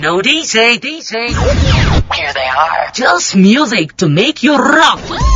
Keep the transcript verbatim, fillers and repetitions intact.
No D J, D J. Here they are. Just music to make you rock.